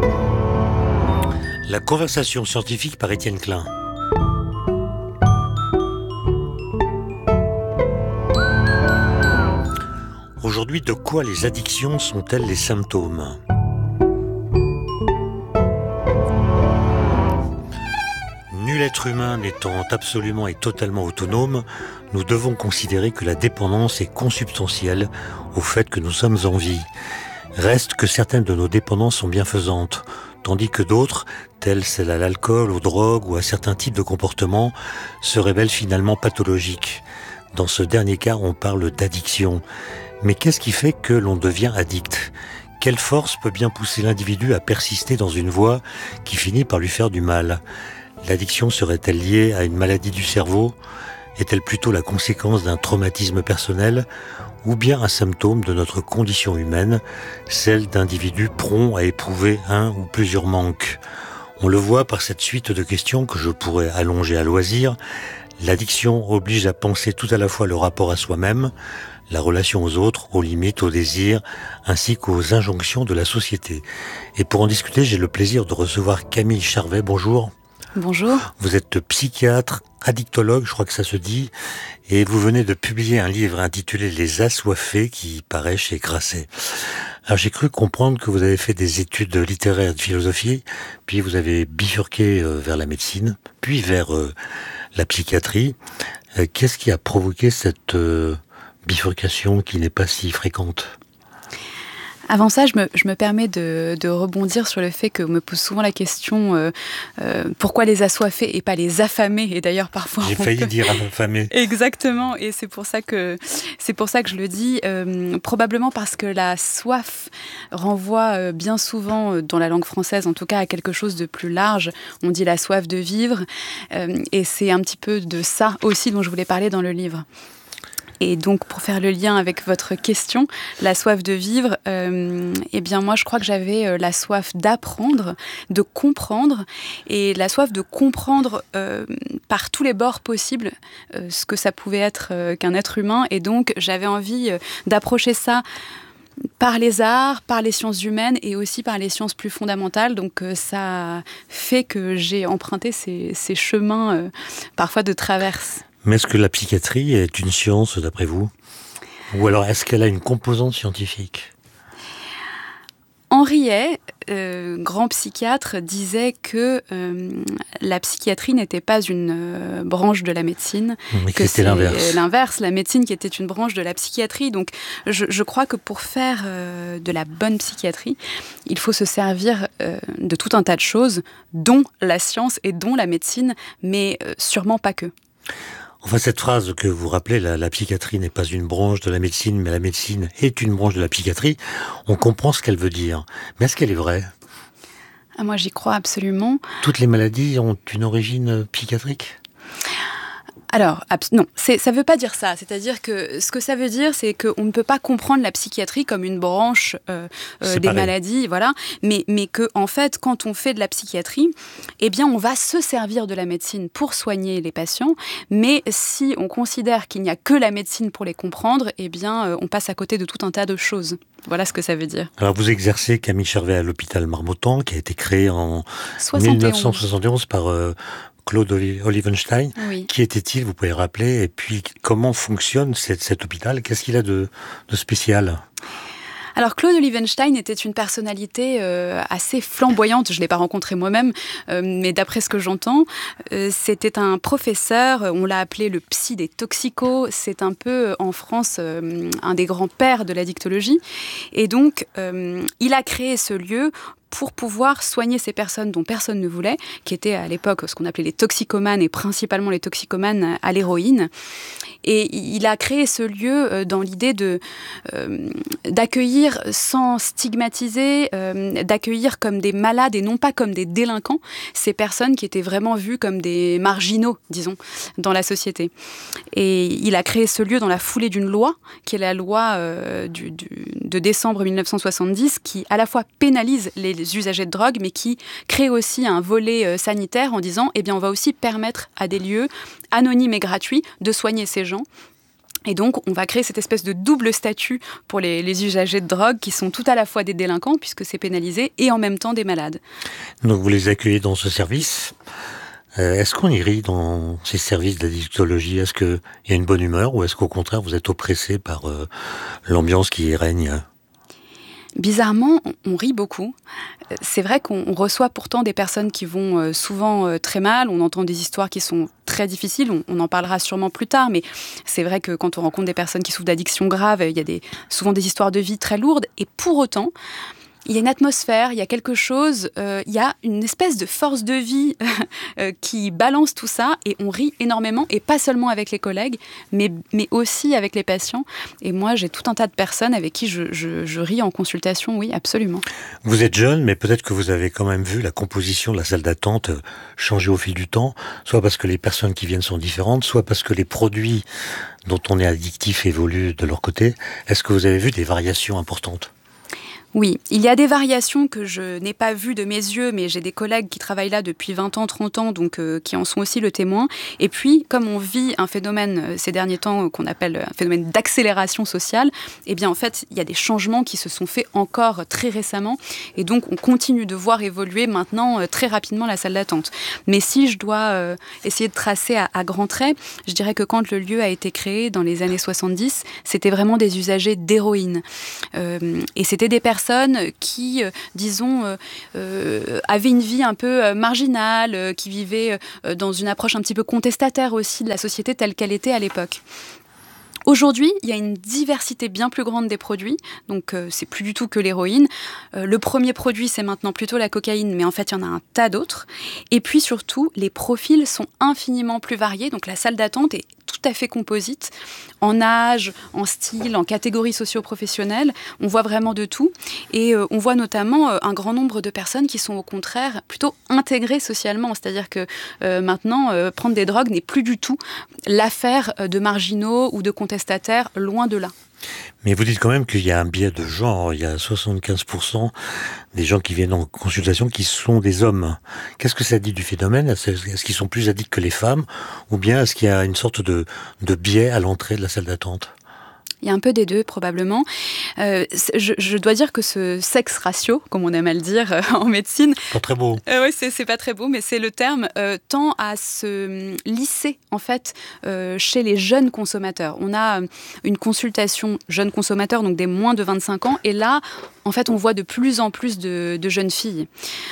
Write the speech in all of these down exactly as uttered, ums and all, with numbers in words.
La conversation scientifique par Étienne Klein. Aujourd'hui, de quoi les addictions sont-elles les symptômes ? Nul être humain n'étant absolument et totalement autonome, nous devons considérer que la dépendance est consubstantielle au fait que nous sommes en vie. Reste que certaines de nos dépendances sont bienfaisantes, tandis que d'autres, telles celles à l'alcool, aux drogues ou à certains types de comportements, se révèlent finalement pathologiques. Dans ce dernier cas, on parle d'addiction. Mais qu'est-ce qui fait que l'on devient addict ? Quelle force peut bien pousser l'individu à persister dans une voie qui finit par lui faire du mal ? L'addiction serait-elle liée à une maladie du cerveau ? Est-elle plutôt la conséquence d'un traumatisme personnel ? Ou bien un symptôme de notre condition humaine, celle d'individus prompts à éprouver un ou plusieurs manques ? On le voit par cette suite de questions que je pourrais allonger à loisir. L'addiction oblige à penser tout à la fois le rapport à soi-même, la relation aux autres, aux limites, aux désirs, ainsi qu'aux injonctions de la société. Et pour en discuter, j'ai le plaisir de recevoir Camille Charvet. Bonjour. Bonjour. Vous êtes psychiatre, addictologue, je crois que ça se dit, et vous venez de publier un livre intitulé Les Assoiffés qui paraît chez Grasset. Alors j'ai cru comprendre que vous avez fait des études littéraires et de philosophie, puis vous avez bifurqué vers la médecine, puis vers la psychiatrie. Qu'est-ce qui a provoqué cette bifurcation qui n'est pas si fréquente ? Avant ça, je me, je me permets de, de rebondir sur le fait qu'on me pose souvent la question euh, euh, pourquoi les assoiffés et pas les affamés ? Et d'ailleurs, parfois... J'ai failli peut... dire affamés. Exactement, et c'est pour ça que, c'est pour ça que je le dis. Euh, probablement parce que la soif renvoie euh, bien souvent, euh, dans la langue française en tout cas, à quelque chose de plus large. On dit la soif de vivre, euh, et c'est un petit peu de ça aussi dont je voulais parler dans le livre. Et donc, pour faire le lien avec votre question, la soif de vivre, euh, eh bien moi, je crois que j'avais euh, la soif d'apprendre, de comprendre, et la soif de comprendre euh, par tous les bords possibles euh, ce que ça pouvait être euh, qu'un être humain. Et donc, j'avais envie euh, d'approcher ça par les arts, par les sciences humaines et aussi par les sciences plus fondamentales. Donc, euh, ça fait que j'ai emprunté ces, ces chemins, euh, parfois de traverse. Mais est-ce que la psychiatrie est une science, d'après vous ? Ou alors, est-ce qu'elle a une composante scientifique ? Henri Hay, euh, grand psychiatre, disait que euh, la psychiatrie n'était pas une euh, branche de la médecine, Mais que c'était l'inverse. l'inverse, la médecine qui était une branche de la psychiatrie. Donc, je, je crois que pour faire euh, de la bonne psychiatrie, il faut se servir euh, de tout un tas de choses, dont la science et dont la médecine, mais euh, sûrement pas que. Enfin, cette phrase que vous rappelez, la, la psychiatrie n'est pas une branche de la médecine, mais la médecine est une branche de la psychiatrie, on comprend ce qu'elle veut dire. Mais est-ce qu'elle est vraie ? Ah, moi, j'y crois absolument. Toutes les maladies ont une origine psychiatrique ? Alors, abs- non, c'est, ça ne veut pas dire ça. C'est-à-dire que ce que ça veut dire, c'est qu'on ne peut pas comprendre la psychiatrie comme une branche euh, euh, des maladies, voilà. Mais, mais que, en fait, quand on fait de la psychiatrie, eh bien, on va se servir de la médecine pour soigner les patients. Mais si on considère qu'il n'y a que la médecine pour les comprendre, eh bien, euh, on passe à côté de tout un tas de choses. Voilà ce que ça veut dire. Alors, vous exercez, Camille Charvet, à l'hôpital Marmottan, qui a été créé en soixante et onze. dix-neuf cent soixante et onze par... Euh, Claude Olivenstein, oui. Qui était-il, vous pouvez rappeler, et puis comment fonctionne cet, cet hôpital ? Qu'est-ce qu'il a de, de spécial ? Alors, Claude Olivenstein était une personnalité euh, assez flamboyante. Je ne l'ai pas rencontré moi-même, euh, mais d'après ce que j'entends, euh, c'était un professeur, on l'a appelé le psy des toxicos. C'est un peu, en France, euh, un des grands pères de l'addictologie. Et donc, euh, il a créé ce lieu pour pouvoir soigner ces personnes dont personne ne voulait, qui étaient à l'époque ce qu'on appelait les toxicomanes, et principalement les toxicomanes à l'héroïne. Et il a créé ce lieu dans l'idée de, euh, d'accueillir sans stigmatiser, euh, d'accueillir comme des malades et non pas comme des délinquants, ces personnes qui étaient vraiment vues comme des marginaux, disons, dans la société. Et il a créé ce lieu dans la foulée d'une loi, qui est la loi euh, du, du, de décembre dix-neuf cent soixante-dix, qui à la fois pénalise les usagers de drogue, mais qui crée aussi un volet euh, sanitaire en disant, eh bien, on va aussi permettre à des lieux anonymes et gratuits de soigner ces gens Et donc, on va créer cette espèce de double statut pour les, les usagers de drogue qui sont tout à la fois des délinquants, puisque c'est pénalisé, et en même temps des malades. Donc vous les accueillez dans ce service. Euh, est-ce qu'on y rit dans ces services d'addictologie? Est-ce qu'il y a une bonne humeur ou est-ce qu'au contraire vous êtes oppressé par euh, l'ambiance qui y règne? Bizarrement, on rit beaucoup. C'est vrai qu'on reçoit pourtant des personnes qui vont souvent très mal. On entend des histoires qui sont très difficiles. On, on en parlera sûrement plus tard, mais c'est vrai que quand on rencontre des personnes qui souffrent d'addictions graves, il y a des, souvent des histoires de vie très lourdes. Et pour autant, il y a une atmosphère, il y a quelque chose, euh, il y a une espèce de force de vie euh, qui balance tout ça, et on rit énormément, et pas seulement avec les collègues, mais, mais aussi avec les patients. Et moi, j'ai tout un tas de personnes avec qui je, je, je ris en consultation, oui, absolument. Vous êtes jeune, mais peut-être que vous avez quand même vu la composition de la salle d'attente changer au fil du temps, soit parce que les personnes qui viennent sont différentes, soit parce que les produits dont on est addictif évoluent de leur côté. Est-ce que vous avez vu des variations importantes ? Oui, il y a des variations que je n'ai pas vues de mes yeux, mais j'ai des collègues qui travaillent là depuis vingt ans, trente ans, donc euh, qui en sont aussi le témoin. Et puis, comme on vit un phénomène euh, ces derniers temps euh, qu'on appelle un phénomène d'accélération sociale, eh bien en fait, il y a des changements qui se sont faits encore très récemment. Et donc, on continue de voir évoluer maintenant euh, très rapidement la salle d'attente. Mais si je dois euh, essayer de tracer à, à grands traits, je dirais que quand le lieu a été créé dans les années soixante-dix, c'était vraiment des usagers d'héroïne. Euh, et c'était des personnes qui, euh, disons, euh, euh, avaient une vie un peu euh, marginale, euh, qui vivaient euh, dans une approche un petit peu contestataire aussi de la société telle qu'elle était à l'époque. Aujourd'hui, il y a une diversité bien plus grande des produits, donc euh, c'est plus du tout que l'héroïne. Euh, le premier produit, c'est maintenant plutôt la cocaïne, mais en fait, il y en a un tas d'autres. Et puis surtout, les profils sont infiniment plus variés, donc la salle d'attente est tout à fait composite, en âge, en style, en catégorie socio-professionnelle. On voit vraiment de tout. Et euh, on voit notamment euh, un grand nombre de personnes qui sont au contraire plutôt intégrées socialement. C'est-à-dire que euh, maintenant, euh, prendre des drogues n'est plus du tout l'affaire de marginaux ou de contestataires, loin de là. Mais vous dites quand même qu'il y a un biais de genre. Il y a soixante-quinze pour cent des gens qui viennent en consultation qui sont des hommes. Qu'est-ce que ça dit du phénomène ? Est-ce qu'ils sont plus addicts que les femmes ? Ou bien est-ce qu'il y a une sorte de, de biais à l'entrée de la salle d'attente ? Il y a un peu des deux, probablement. Euh, je, je dois dire que ce sexe ratio, comme on aime à le dire euh, en médecine... Pas très beau. Euh, oui, c'est, c'est pas très beau, mais c'est le terme, euh, tend à se lisser, en fait, euh, chez les jeunes consommateurs. On a une consultation jeunes consommateurs, donc des moins de vingt-cinq ans, et là, en fait, on voit de plus en plus de, de jeunes filles.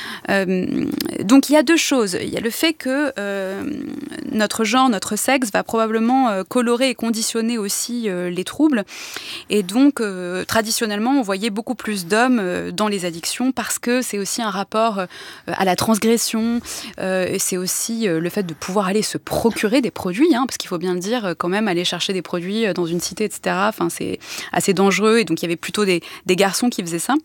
Euh, donc, il y a deux choses. Il y a le fait que euh, notre genre, notre sexe va probablement euh, colorer et conditionner aussi euh, les troubles. Et donc, euh, traditionnellement, on voyait beaucoup plus d'hommes euh, dans les addictions parce que c'est aussi un rapport euh, à la transgression. Euh, et c'est aussi euh, le fait de pouvoir aller se procurer des produits, hein, parce qu'il faut bien le dire, quand même, aller chercher des produits dans une cité, et cetera. Enfin, c'est assez dangereux. Et donc, il y avait plutôt des, des garçons qui faisaient ça.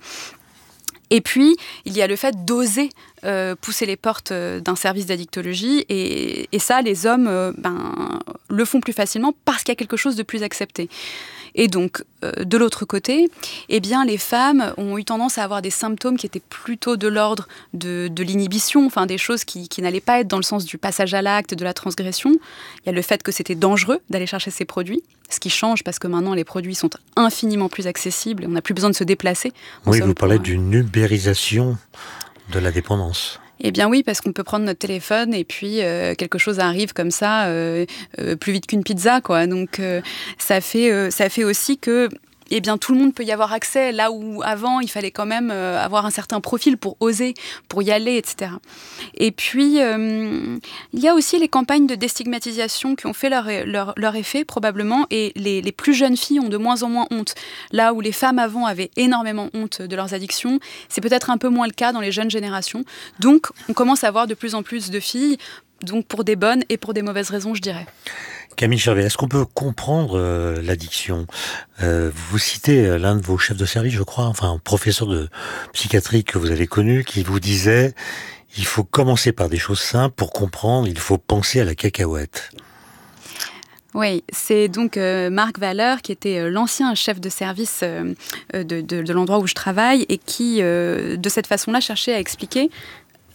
Et puis, il y a le fait d'oser euh, pousser les portes euh, d'un service d'addictologie. Et, et ça, les hommes euh, ben, le font plus facilement parce qu'il y a quelque chose de plus accepté. Et donc, euh, de l'autre côté, eh bien, les femmes ont eu tendance à avoir des symptômes qui étaient plutôt de l'ordre de, de l'inhibition, enfin des choses qui, qui n'allaient pas être dans le sens du passage à l'acte, de la transgression. Il y a le fait que c'était dangereux d'aller chercher ces produits, ce qui change parce que maintenant les produits sont infiniment plus accessibles et on n'a plus besoin de se déplacer. Oui, vous parlez d'une ubérisation de la dépendance. Eh bien oui, parce qu'on peut prendre notre téléphone et puis euh, quelque chose arrive comme ça, euh, euh, plus vite qu'une pizza, quoi. Donc euh, ça fait, euh, ça fait aussi que eh bien, tout le monde peut y avoir accès, là où avant, il fallait quand même euh, avoir un certain profil pour oser, pour y aller, et cetera. Et puis, euh, il y a aussi les campagnes de déstigmatisation qui ont fait leur, leur, leur effet, probablement, et les, les plus jeunes filles ont de moins en moins honte. Là où les femmes avant avaient énormément honte de leurs addictions, c'est peut-être un peu moins le cas dans les jeunes générations. Donc, on commence à avoir de plus en plus de filles, donc pour des bonnes et pour des mauvaises raisons, je dirais. Camille Chervet, est-ce qu'on peut comprendre euh, l'addiction ? euh, Vous citez l'un de vos chefs de service, je crois, enfin un professeur de psychiatrie que vous avez connu, qui vous disait « il faut commencer par des choses simples pour comprendre, il faut penser à la cacahuète ». Oui, c'est donc euh, Marc Valeur, qui était euh, l'ancien chef de service euh, de, de, de l'endroit où je travaille et qui, euh, de cette façon-là, cherchait à expliquer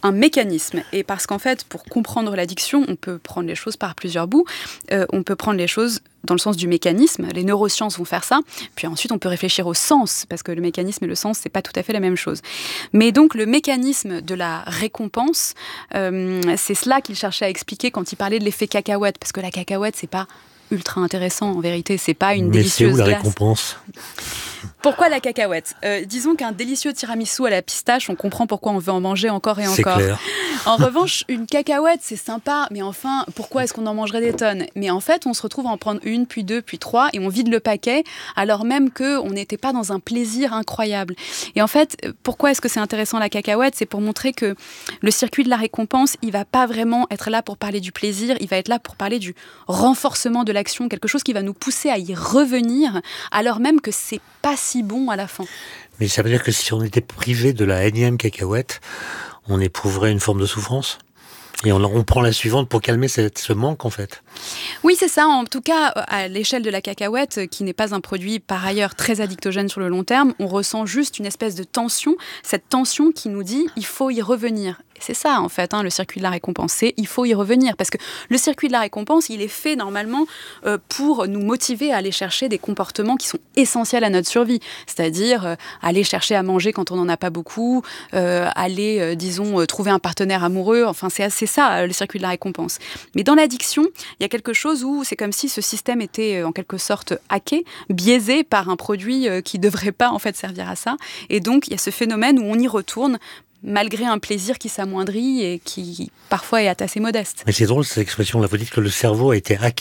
un mécanisme. Et parce qu'en fait, pour comprendre l'addiction, on peut prendre les choses par plusieurs bouts. Euh, on peut prendre les choses dans le sens du mécanisme. Les neurosciences vont faire ça. Puis ensuite, on peut réfléchir au sens, parce que le mécanisme et le sens, c'est pas tout à fait la même chose. Mais donc, le mécanisme de la récompense, euh, c'est cela qu'il cherchait à expliquer quand il parlait de l'effet cacahuète. Parce que la cacahuète, c'est pas ultra intéressant, en vérité. C'est pas une Mais délicieuse c'est où la glace. récompense ? Pourquoi la cacahuète ? euh, Disons qu'un délicieux tiramisu à la pistache, on comprend pourquoi on veut en manger encore et C'est encore. clair. En revanche, une cacahuète, c'est sympa, mais enfin, pourquoi est-ce qu'on en mangerait des tonnes ? Mais en fait, on se retrouve à en prendre une, puis deux, puis trois, et on vide le paquet, alors même qu'on n'était pas dans un plaisir incroyable. Et en fait, pourquoi est-ce que c'est intéressant la cacahuète ? C'est pour montrer que le circuit de la récompense, il va pas vraiment être là pour parler du plaisir, il va être là pour parler du renforcement de l'action, quelque chose qui va nous pousser à y revenir, alors même que c'est pas si bon à la fin. Mais ça veut dire que si on était privé de la énième cacahuète, on éprouverait une forme de souffrance ? Et on, on prend la suivante pour calmer cette, ce manque, en fait. Oui, c'est ça. En tout cas, à l'échelle de la cacahuète, qui n'est pas un produit par ailleurs très addictogène sur le long terme, on ressent juste une espèce de tension, cette tension qui nous dit « il faut y revenir ». C'est ça, en fait, hein, le circuit de la récompense, c'est il faut y revenir. Parce que le circuit de la récompense, il est fait normalement euh, pour nous motiver à aller chercher des comportements qui sont essentiels à notre survie. C'est-à-dire euh, aller chercher à manger quand on n'en a pas beaucoup, euh, aller, euh, disons, euh, trouver un partenaire amoureux. Enfin, c'est, c'est ça, euh, le circuit de la récompense. Mais dans l'addiction, il y a quelque chose où c'est comme si ce système était euh, en quelque sorte hacké, biaisé par un produit euh, qui ne devrait pas en fait servir à ça. Et donc, il y a ce phénomène où on y retourne, malgré un plaisir qui s'amoindrit et qui parfois est assez modeste. Mais c'est drôle cette expression-là. Vous dites que le cerveau a été hacké.